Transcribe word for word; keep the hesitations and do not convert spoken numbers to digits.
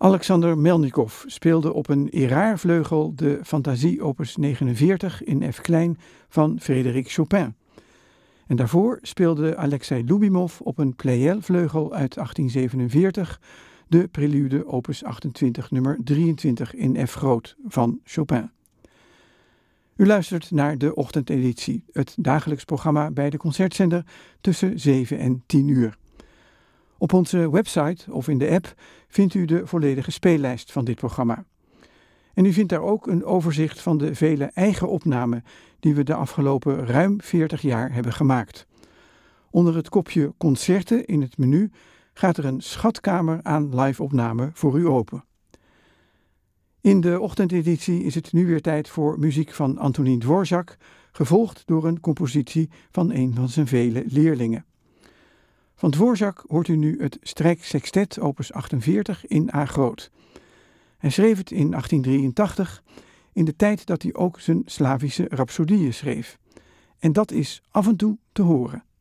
Alexander Melnikov speelde op een Erard-vleugel de Fantasie opus negenenveertig in F klein van Frédéric Chopin. En daarvoor speelde Alexei Lubimov op een Pleyel-vleugel uit achttien zevenenveertig de Prelude opus achtentwintig nummer drieëntwintig in F groot van Chopin. U luistert naar de ochtendeditie, het dagelijks programma bij de Concertzender tussen zeven en tien uur. Op onze website of in de app vindt u de volledige speellijst van dit programma. En u vindt daar ook een overzicht van de vele eigen opnamen die we de afgelopen ruim veertig jaar hebben gemaakt. Onder het kopje Concerten in het menu gaat er een schatkamer aan live-opnamen voor u open. In de ochtendeditie is het nu weer tijd voor muziek van Antonín Dvořák, gevolgd door een compositie van een van zijn vele leerlingen. Van Dvořák hoort u nu het strijksextet opus achtenveertig in A groot. Hij schreef het in achttien drieëntachtig, in de tijd dat hij ook zijn Slavische Rhapsodieën schreef. En dat is af en toe te horen.